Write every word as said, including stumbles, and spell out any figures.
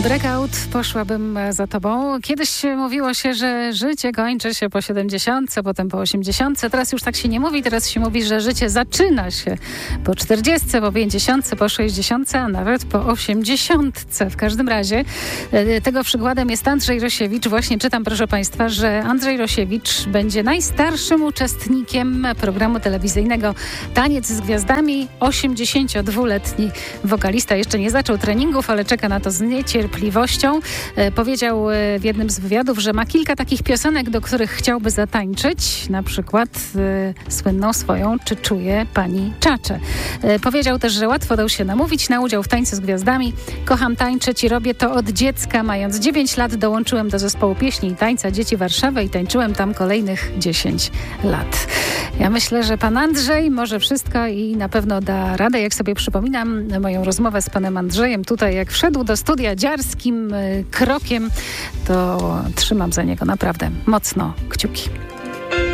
Breakout, poszłabym za tobą. Kiedyś mówiło się, że życie kończy się po siedemdziesiątce, potem po osiemdziesiątce. Teraz już tak się nie mówi, teraz się mówi, że życie zaczyna się po czterdziestce, po pięćdziesiątce, po sześćdziesiątce, a nawet po osiemdziesiątce. W każdym razie tego przykładem jest Andrzej Rosiewicz. Właśnie czytam, proszę Państwa, że Andrzej Rosiewicz będzie najstarszym uczestnikiem programu telewizyjnego Taniec z Gwiazdami. osiemdziesięciodwuletni wokalista jeszcze nie zaczął treningów, ale czeka na to z niecierpliwością. Powiedział w jednym z wywiadów, że ma kilka takich piosenek, do których chciałby zatańczyć. Na przykład y, słynną swoją Czy czuje pani czacze. Y, powiedział też, że łatwo dał się namówić na udział w Tańcu z Gwiazdami. Kocham tańczyć i robię to od dziecka. Mając dziewięć lat dołączyłem do zespołu pieśni i tańca Dzieci Warszawy i tańczyłem tam kolejnych dziesięć lat. Ja myślę, że pan Andrzej może wszystko i na pewno da radę. Jak sobie przypominam moją rozmowę z panem Andrzejem tutaj, jak wszedł do studia dziarskim krokiem, to trzymam za niego naprawdę mocno kciuki.